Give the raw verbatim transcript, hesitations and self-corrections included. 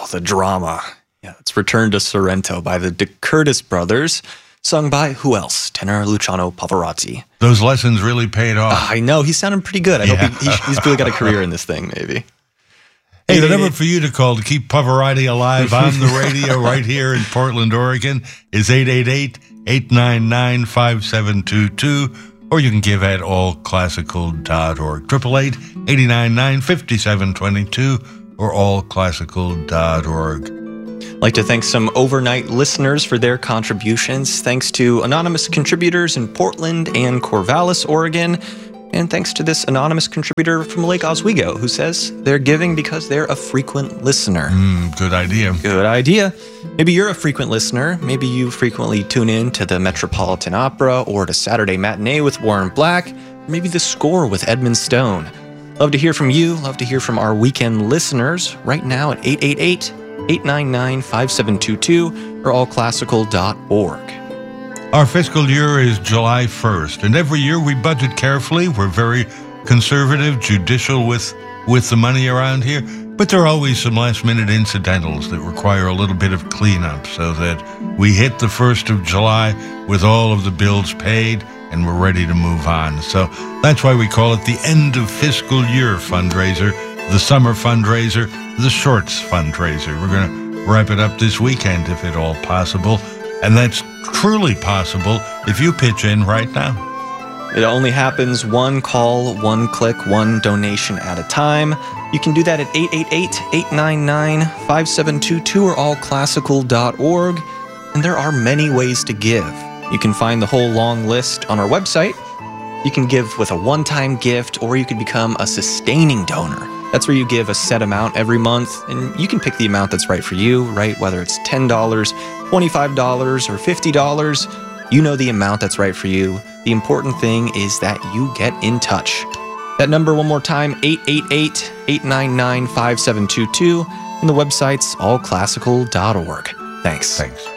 Oh, the drama. Yeah, it's Return to Sorrento by the De Curtis Brothers, sung by who else? Tenor Luciano Pavarotti. Those lessons really paid off. Uh, I know. He sounded pretty good. I Yeah. hope he, he, he's really got a career in this thing, maybe. Hey, the number for you to call to keep Pavarotti alive on the radio right here in Portland, Oregon is eight eight eight, eight nine nine, five seven two two, or you can give at all classical dot org. eight eight eight, eight nine nine, five seven two two or all classical dot org. I'd like to thank some overnight listeners for their contributions. Thanks to anonymous contributors in Portland and Corvallis, Oregon. And thanks to this anonymous contributor from Lake Oswego who says they're giving because they're a frequent listener. Mm, good idea. Good idea. Maybe you're a frequent listener. Maybe you frequently tune in to the Metropolitan Opera or to Saturday Matinee with Warren Black, or maybe The Score with Edmund Stone. Love to hear from you. Love to hear from our weekend listeners right now at eight eight eight, eight nine nine, five seven two two or all classical dot org. Our fiscal year is July first, and every year we budget carefully. We're very conservative, judicial with, with the money around here, but there are always some last-minute incidentals that require a little bit of cleanup so that we hit the first of July with all of the bills paid and we're ready to move on. So that's why we call it the end of fiscal year fundraiser, the summer fundraiser, the shorts fundraiser. We're going to wrap it up this weekend if at all possible. And that's truly possible if you pitch in right now. It only happens one call, one click, one donation at a time. You can do that at eight eight eight, eight nine nine, five seven two two or all classical dot org. And there are many ways to give. You can find the whole long list on our website. You can give with a one-time gift, or you can become a sustaining donor. That's where you give a set amount every month, and you can pick the amount that's right for you, right? Whether it's ten dollars, twenty-five dollars, or fifty dollars, you know the amount that's right for you. The important thing is that you get in touch. That number one more time, eight eight eight, eight nine nine, five seven two two, and the website's all classical dot org. Thanks. Thanks.